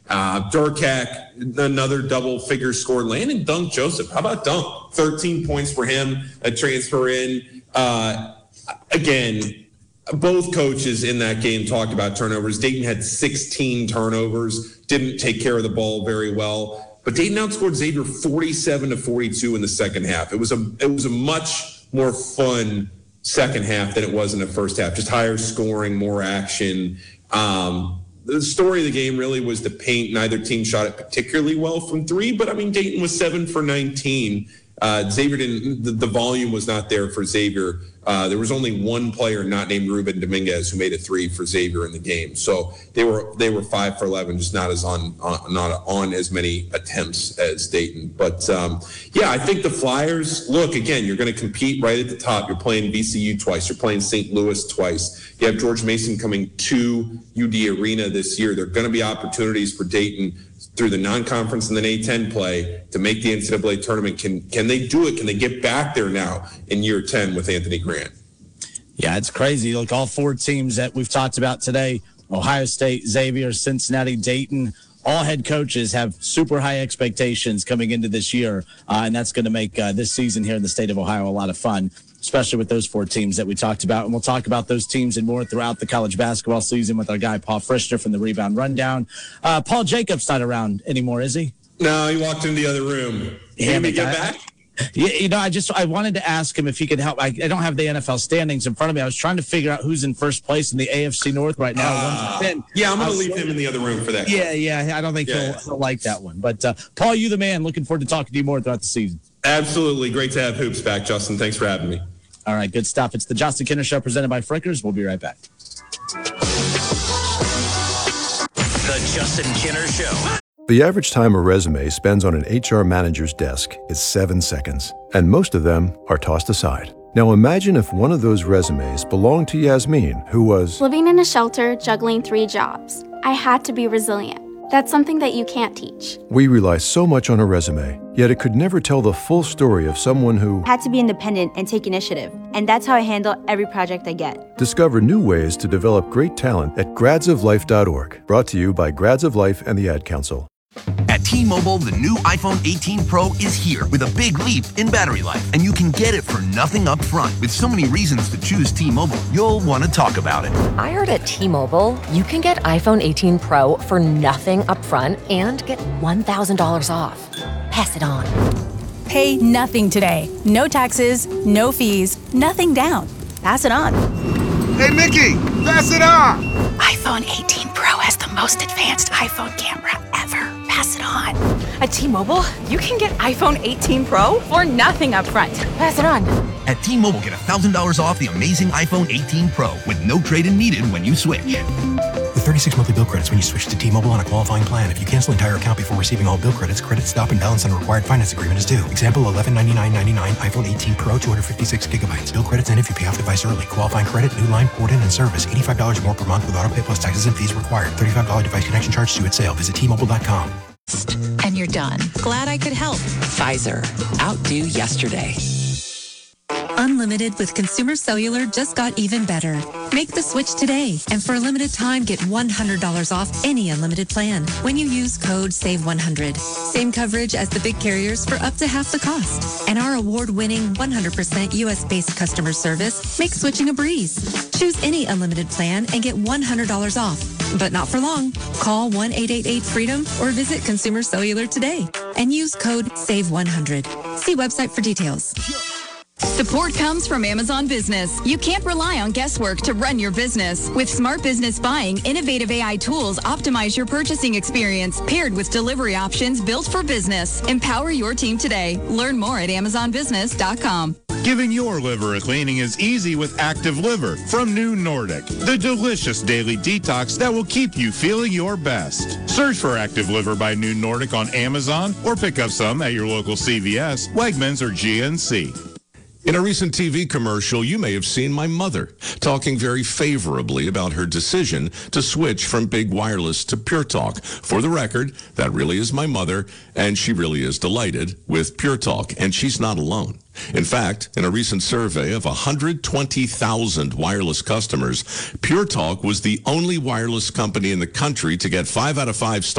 Durkak, another double-figure score. Landon Dunk Joseph, how about Dunk? 13 points for him, a transfer in. Again, both coaches in that game talked about turnovers. Dayton had 16 turnovers, didn't take care of the ball very well. But Dayton outscored Xavier 47-42 in the second half. It was a much more fun second half than it was in the first half. Just higher scoring, more action. The story of the game really was the paint. Neither team shot it particularly well from three, but I mean, Dayton was 7 for 19. Xavier didn't. The volume was not there for Xavier. There was only one player not named Ruben Dominguez who made a three for Xavier in the game. So they were 5 for 11, just not on as many attempts as Dayton. But I think the Flyers. Look, again, you're going to compete right at the top. You're playing VCU twice. You're playing St. Louis twice. You have George Mason coming to UD Arena this year. There are going to be opportunities for Dayton through the non-conference and then A-10 play to make the NCAA tournament. Can they do it? Can they get back there now in year 10 with Anthony Grant? Yeah, it's crazy. Look, all four teams that we've talked about today, Ohio State, Xavier, Cincinnati, Dayton, all head coaches have super high expectations coming into this year, and that's going to make this season here in the state of Ohio a lot of fun, especially with those four teams that we talked about. And we'll talk about those teams and more throughout the college basketball season with our guy, Paul Frischner from the Rebound Rundown. Paul Jacobs not around anymore, is he? No, he walked into the other room. Can he get back? Yeah, I wanted to ask him if he could help. I don't have the NFL standings in front of me. I was trying to figure out who's in first place in the AFC North right now. Yeah, I'm going to leave him in the other room for that. Yeah, I don't think he'll like that one. But, Paul, you the man. Looking forward to talking to you more throughout the season. Absolutely. Great to have Hoops back, Justin. Thanks for having me. All right, good stuff. It's the Justin Kinner Show presented by Frickers. We'll be right back. The Justin Kinner Show. The average time a resume spends on an HR manager's desk is 7 seconds, and most of them are tossed aside. Now imagine if one of those resumes belonged to Yasmin, who was living in a shelter, juggling 3 jobs. I had to be resilient. That's something that you can't teach. We rely so much on a resume, yet it could never tell the full story of someone who had to be independent and take initiative. And that's how I handle every project I get. Discover new ways to develop great talent at gradsoflife.org. Brought to you by Grads of Life and the Ad Council. At T-Mobile, the new iPhone 18 Pro is here with a big leap in battery life, and you can get it for nothing up front. With so many reasons to choose T-Mobile, you'll want to talk about it. I heard at T-Mobile, you can get iPhone 18 Pro for nothing up front and get $1,000 off. Pass it on. Pay nothing today. No taxes, no fees, nothing down. Pass it on. Hey, Mickey, pass it on. iPhone 18 Pro has the most advanced iPhone camera ever. Pass it on. At T-Mobile, you can get iPhone 18 Pro for nothing up front. Pass it on. At T-Mobile, get $1,000 off the amazing iPhone 18 Pro with no trade-in needed when you switch. With 36 monthly bill credits when you switch to T-Mobile on a qualifying plan. If you cancel entire account before receiving all bill credits, credit stop and balance on a required finance agreement is due. Example, $1199.99 iPhone 18 Pro, 256 gigabytes. Bill credits end if you pay off device early. Qualifying credit, new line, port in, and service. $85 more per month with auto pay plus taxes and fees required. $35 device connection charge due at sale. Visit T-Mobile.com. And you're done. Glad I could help. Pfizer. Outdo yesterday. Unlimited with Consumer Cellular just got even better. Make the switch today, and for a limited time, get $100 off any unlimited plan when you use code SAVE100. Same coverage as the big carriers for up to half the cost. And our award-winning 100% U.S.-based customer service makes switching a breeze. Choose any unlimited plan and get $100 off. But not for long. Call 1-888-FREEDOM or visit Consumer Cellular today and use code SAVE100. See website for details. Support comes from Amazon Business. You can't rely on guesswork to run your business. With Smart Business Buying, innovative AI tools optimize your purchasing experience, paired with delivery options built for business. Empower your team today. Learn more at AmazonBusiness.com. Giving your liver a cleaning is easy with Active Liver from New Nordic, the delicious daily detox that will keep you feeling your best. Search for Active Liver by New Nordic on Amazon or pick up some at your local CVS, Wegmans, or GNC. In a recent TV commercial, you may have seen my mother talking very favorably about her decision to switch from Big Wireless to Pure Talk. For the record, that really is my mother, and she really is delighted with Pure Talk, and she's not alone. In fact, in a recent survey of 120,000 wireless customers, Pure Talk was the only wireless company in the country to get 5 out of 5 stars